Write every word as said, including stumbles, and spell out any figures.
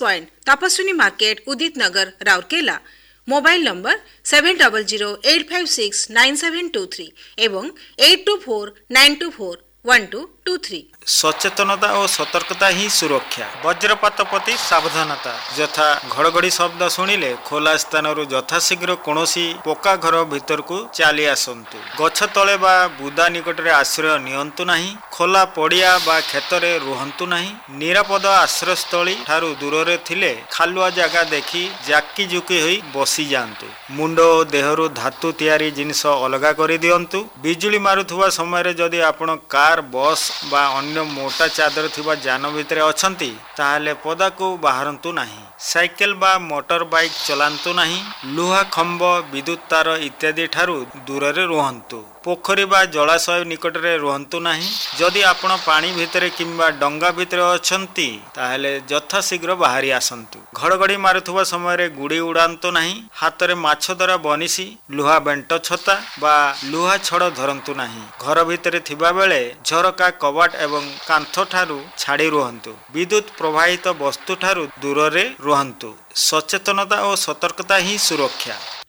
Point तपस्विनी market उदित नगर Rourkela. Mobile number seven zero zero eight five six nine seven two three एवं eight to four nine to four one two to three. सचेतनता और सतर्कता ही सुरक्षा। वज्रपात प्रति सावधानता यथा घड़घड़ी शब्द शुणिले खोला स्थान यथाशीघ्र कौनसी पक्का घर भीतर को चली आसतु। गछ तले बा बुदा निकट में आश्रय नियंतु नहीं। खोला पड़िया बा खेतरे रुहंतु नहीं। निरापद आश्रयस्थली ठारू दूर रे थिले खालुआ जगह देखी जाकी जुकी होई बसी जांतु। मुंड और देहरु धातु तैयारी जिनिस अलगा कर दियंतु। बिजुली मारुथुवा समय रे जदि आपण कार बस बा अन्य मोटा चादर थिबा जान भितर अछंती ताहाले पदा को बाहरंतु नहीं। साइकेल बा मोटर बाइक चलांतु नहीं। लुहा खंब विद्युत तार इत्यादि ठारू दूर रे रुहंतु। पोखरी बा जलाशय निकट रे रुहंतु नहीं। जदि आपण पानी भितर किंबा डंगा भितर अछंती ताहाले यथाशीघ्र बाहरी आसंतु। घड़घड़ी मारुथुवा समय रे गुड़ी उड़ांतु नहीं। हाथ रे माछ धरा बनिसी लुहा बेंट छता बा लुहा छड़ धरंतु नहीं। घर भितर थिबा बेले झरका कबाट एवं कांथ ठारू छाड़ी रुहंतु। विद्युत प्रवाहित वस्तु ठारू दूर रे रुहंतु। सचेतनता और सतर्कता ही सुरक्षा।